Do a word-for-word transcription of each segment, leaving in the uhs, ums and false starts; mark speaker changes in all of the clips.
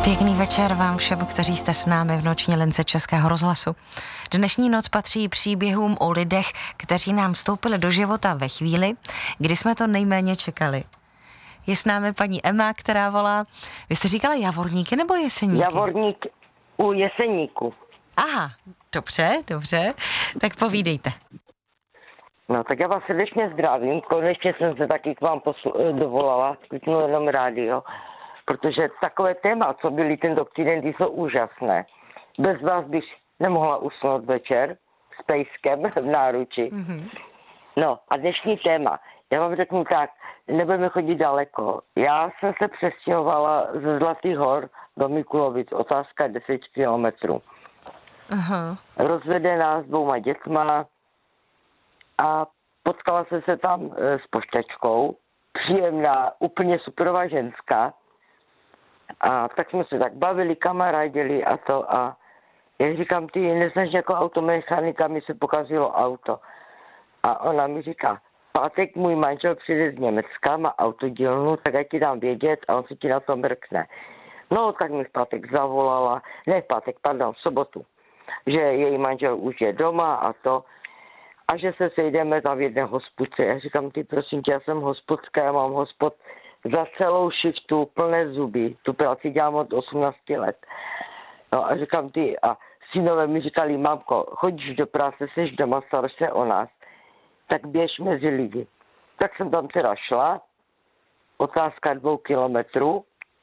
Speaker 1: Pěkný večer vám všem, kteří jste s námi v noční lince Českého rozhlasu. Dnešní noc patří příběhům o lidech, kteří nám vstoupili do života ve chvíli, kdy jsme to nejméně čekali. Je s námi paní Emma, která volá. Vy jste říkala Javorníky nebo Jeseníky?
Speaker 2: Javorník u Jeseníku.
Speaker 1: Aha, dobře, dobře. Tak povídejte.
Speaker 2: No tak já vás srdečně zdravím. Konečně jsem se taky k vám posl- dovolala, skutnu jenom rádio, protože takové téma, co byly tento týden, ty jsou úžasné. Bez vás bych nemohla usnout večer s pejskem v náruči. Mm-hmm. No a dnešní téma, já vám řeknu tak, nebudeme chodit daleko. Já jsem se přestěhovala ze Zlatých hor do Mikulovic, otázka deset kilometrů. Aha. Rozvedená s dvouma dětma a potkala jsem se tam e, s pošťačkou, příjemná, úplně superová ženská. A tak jsme se tak bavili, kamarádili a to a jak říkám, ty neznáš jako automechanika, mi se pokazilo auto. A ona mi říká, pátek můj manžel přijde z Německa, má autodílnu, tak já ti dám vědět a on se ti na to mrkne. No, tak mi v pátek zavolala, ne v pátek, pardon, v sobotu, že její manžel už je doma a to a že se sejdeme tam v jedné hospodce. Já říkám, ty prosím tě, já jsem hospodská, já mám hospod za celou šiftu, plné zuby, tu práci dělám od osmnácti let. No a říkám, ty a synové mi říkali, mamko, chodíš do práce, jsi doma, staráš se o nás, tak běž mezi lidi. Tak jsem tam teda šla, otázka dvou kilometrů,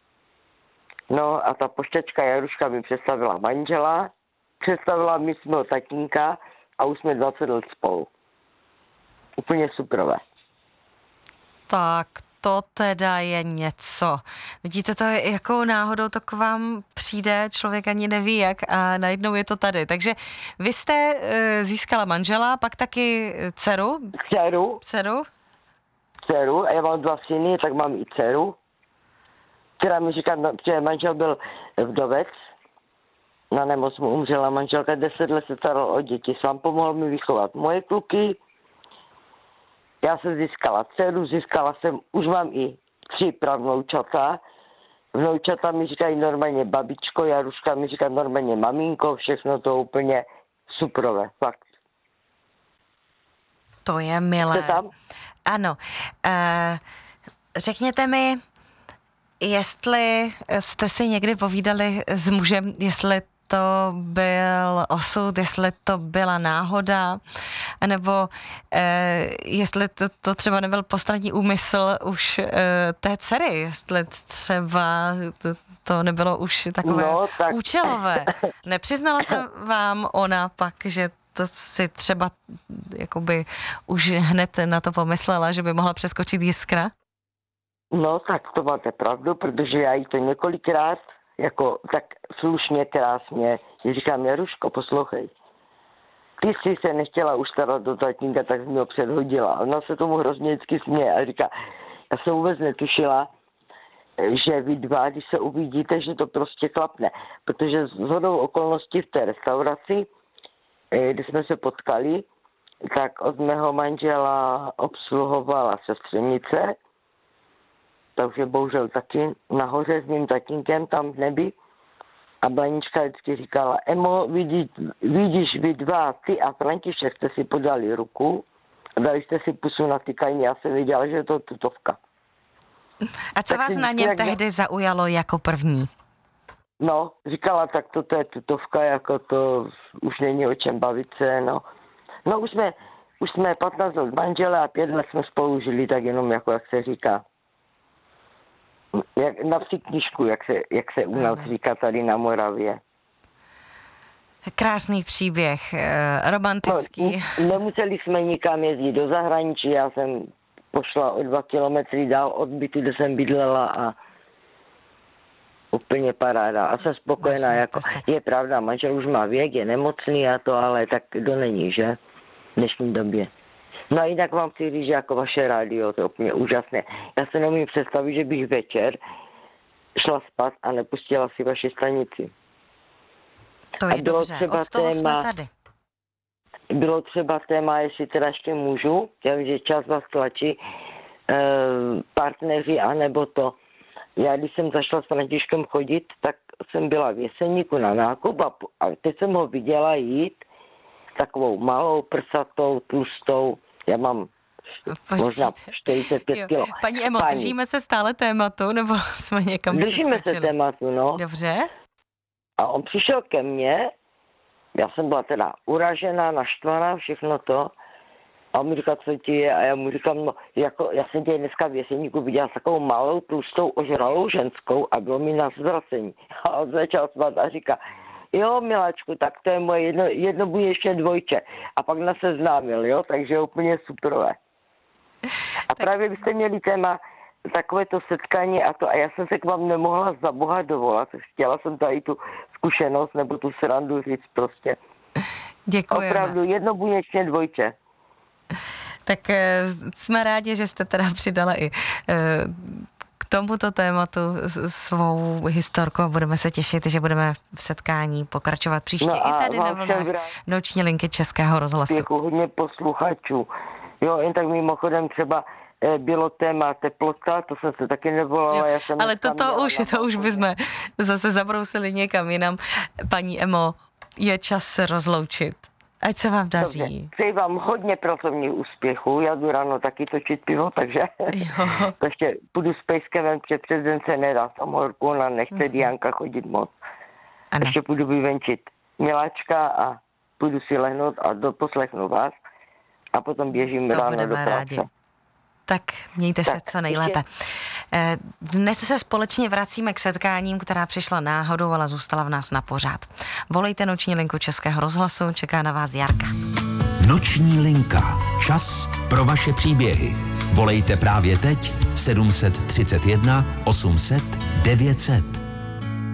Speaker 2: no a ta pošťačka Jaruška mi představila manžela, představila mi svého tatínka a už jsme dvacet let spolu. Úplně superové.
Speaker 1: Tak to teda je něco. Vidíte, to je jakou náhodou to k vám přijde, člověk ani neví jak a najednou je to tady. Takže vy jste e, získala manžela, pak taky dceru?
Speaker 2: Dceru.
Speaker 1: Dceru?
Speaker 2: Dceru a já mám dva syny, tak mám i dceru, která mi říká, že manžel byl vdovec, na nemoc mu umřela manželka, deset let se staral o děti, sám pomohl mi vychovat moje kluky. Já jsem získala dceru, získala jsem, už mám i tři pravnoučata. Vnoučata mi říkají normálně babičko, Jaruška mi říká normálně maminko, všechno to úplně superové, fakt.
Speaker 1: To je milé.
Speaker 2: Jste tam?
Speaker 1: Ano. Uh, řekněte mi, jestli jste si někdy povídali s mužem, jestli to byl osud, jestli to byla náhoda, nebo eh, jestli to, to třeba nebyl postranní úmysl už eh, té dcery, jestli třeba to, to nebylo už takové no, tak... účelové. Nepřiznala se vám ona pak, že to si třeba jakoby už hned na to pomyslela, že by mohla přeskočit jiskra?
Speaker 2: No tak to máte pravdu, protože já jí to několikrát jako tak slušně, krásně. Já říkám, Jaruško, poslouchej. Ty jsi se nechtěla už starat do tatínka, tak jsi mi ho předhodila. Ona se tomu hrozně vždycky směje a říká, já jsem vůbec netušila, že vy dva, když se uvidíte, že to prostě klapne. Protože shodou okolností v té restauraci, kde jsme se potkali, tak od mého manžela obsluhovala sestřenice, takže bohužel taky nahoře s mým tatínkem tam v nebi. A Blanička vždycky říkala, Emo, vidí, vidíš vy dva, ty a František jste si podali ruku a dali jste si pusu na tykání, já jsem věděla, že je to tutovka.
Speaker 1: A co tak vás na něm tehdy zaujalo jako první?
Speaker 2: No, říkala, tak toto je tutovka, jako to už není o čem bavit se, no. No už jsme, už jsme patnáct let manžele a pět let jsme spolu žili, tak jenom jako, jak se říká. Jak, na psí knížku, jak se, jak se u nás říká tady na Moravě.
Speaker 1: Krásný příběh, romantický.
Speaker 2: No, nemuseli jsme nikam jezdit do zahraničí, já jsem pošla o dva kilometry dál od bytu, kde jsem bydlela a úplně paráda. A jsem spokojená, jako je pravda, manžel už má věk, je nemocný a to, ale tak to není, že? V dnešní době. No a jinak vám chci říct, že jako vaše rádio, to je úplně úžasné. Já se nemůžu představit, že bych večer šla spát a nepustila si vaši stanici.
Speaker 1: To je dobře, od toho téma, jsme tady.
Speaker 2: Bylo třeba téma, jestli teda ještě můžu, já vím, že čas vás tlačí, e, partneři, anebo to, já když jsem zašla s Františkem chodit, tak jsem byla v Jeseníku na nákup a, a teď jsem ho viděla jít s takovou malou, prsatou, tlustou, já mám Počkejte. možná čtyřicet pět kilo.
Speaker 1: Paní Emo, Pani. držíme se stále tématu, nebo jsme někam
Speaker 2: Držíme se tématu, no.
Speaker 1: Dobře.
Speaker 2: A on přišel ke mně, já jsem byla teda uražená, naštvaná, všechno to. A on mi říká, co ti je? A já mu říkám, no, jako, já jsem tě dneska v Jeseníku viděla s takovou malou, tlustou, ožralou ženskou a bylo mi na zvracení. A on začal smát a říká, jo, miláčku, tak to je moje jedno, jedno bude ještě dvojče. A pak nás seznámil, jo, takže úplně superové. A tak... právě byste měli téma takovéto setkání a to, a já jsem se k vám nemohla za boha dovolat. Chtěla jsem tady tu zkušenost nebo tu srandu říct prostě.
Speaker 1: Děkujeme.
Speaker 2: Opravdu jednobuněčně dvojče.
Speaker 1: Tak e, jsme rádi, že jste teda přidala i e, k tomuto tématu svou historku a budeme se těšit, že budeme v setkání pokračovat příště no i tady na vlnách Noční linky Českého rozhlasu.
Speaker 2: Děkuji, hodně posluchačů. Jo, jen tak mimochodem třeba e, bylo téma teplota, to jsem se taky nevolala. Já jsem
Speaker 1: ale toto už, to už bychom zase zabrousili někam jinam. Paní Emo, je čas se rozloučit. Ať se vám daří.
Speaker 2: Dobře. Přeji vám hodně pracovních úspěchů. Já jdu ráno taky točit pivo, takže to ještě půjdu s pejskem, protože přes den se nedá samorku, ona nechce mm. Dianka chodit moc. Ano. Ještě půjdu vyvenčit miláčka a půjdu si lehnout a doposlechnu vás a potom běžím to ráno do práce. Rádi.
Speaker 1: Tak mějte tak, se co nejlépe. Ještě... Dnes se společně vracíme k setkáním, která přišla náhodou, ale zůstala v nás na pořád. Volejte Noční linku Českého rozhlasu, čeká na vás Jarka.
Speaker 3: Noční linka. Čas pro vaše příběhy. Volejte právě teď sedm set třicet jedna osm set devět set.